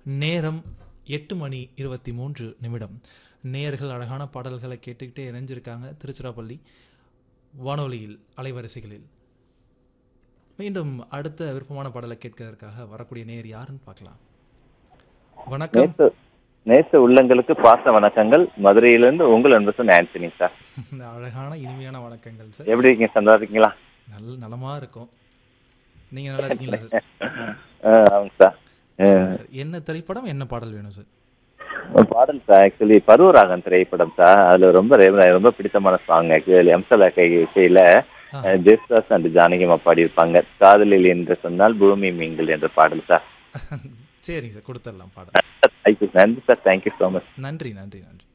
நேரம் 8:23. நேயர்கள் அழகான பாடல்களை கேட்டுக்கிட்டே இணைஞ்சிருக்காங்க திருச்சிராப்பள்ளி வானொலியில் அலைவரிசைகளில். மீண்டும் அடுத்த விருப்பமான பாடலை கேட்கறதுக்காக வரக்கூடிய நேயர் யாருன்னு பார்க்கலாம். வணக்கம். நேச உள்ளங்களுக்கு பாச வணக்கங்கள். மதுரையிலிருந்து உங்கள் அன்பு ஆண்டனி சார். அழகான இனிமையான வணக்கங்கள் சார். எப்படி இருக்கீங்க? சந்தா இருக்கீங்களா? நலமா இருக்கும். நீங்க நல்லா இருக்கீங்களா சார்? ஆமாங்க சார். என்ன திரைப்படம், என்ன பாடல் வேணும் சார்? பாடல் சார் ஆக்சுவலி பருவராகன் திரைப்படம் சார். அதுல ரொம்ப பிடித்தமான சாங் ஆக்சுவலி அம்சலா இசையில ஜெயசுதாஸ் அண்ட் ஜானகிமா பாடியிருப்பாங்க. காதலில் என்று சொன்னால் பூமி மீன்கள் என்ற பாடல் சார். சரிங்க சார், கொடுத்துடலாம் பாடல். நன்றி சார். Thank you so much. நன்றி.